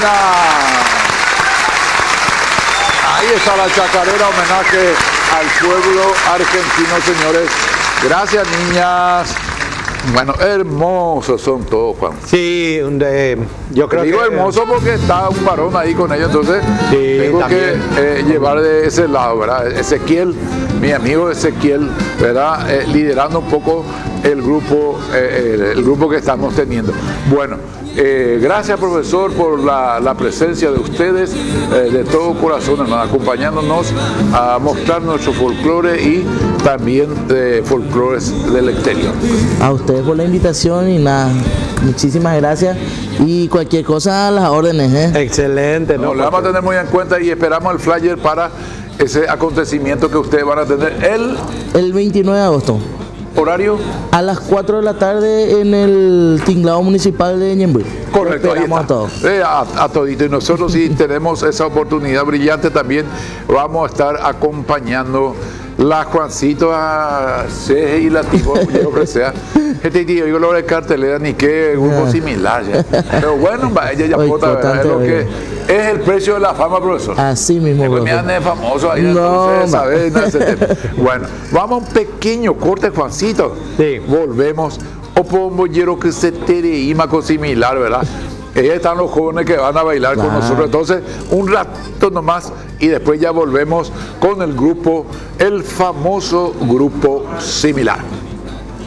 buena. Ahí está la chacarera, homenaje al pueblo argentino, señores. Gracias, niñas. Bueno, hermosos son todos, Juan. Sí, yo creo digo que... hermoso porque está un varón ahí con ellos, entonces sí, tengo también. que llevar de ese lado, ¿verdad? Ezequiel, mi amigo Ezequiel, ¿verdad? Liderando un poco el grupo que estamos teniendo. Bueno, gracias, profesor, por la presencia de ustedes, de todo corazón, hermano, acompañándonos a mostrar nuestro folclore y también folclores del exterior. A ustedes por la invitación y nada, muchísimas gracias y cualquier cosa a las órdenes. Excelente, ¿no? Lo vamos a tener muy en cuenta y esperamos el flyer para ese acontecimiento que ustedes van a tener el 29 de agosto. ¿Horario? A las 4 de la tarde en el tinglado municipal de Ñemby. Correcto, ahí está. A todos. A todito. Y nosotros si tenemos esa oportunidad brillante también vamos a estar acompañando la Juancito a Ceje y la Tibo, yo que sea. Este tío, yo lo de cartelera ni qué grupo similar ya. Pero bueno, ella ya vota, es lo que es el precio de la fama, profesor. Así mismo, profesor. Me famoso ahí, no, entonces, ¿sabes? Bueno, vamos a un pequeño corte, Juancito. Sí. Volvemos. O pomboyero que se tereima con similar, ¿verdad? Ahí están los jóvenes que van a bailar con nosotros. Entonces, un rato nomás y después ya volvemos con el grupo, el famoso grupo Similar.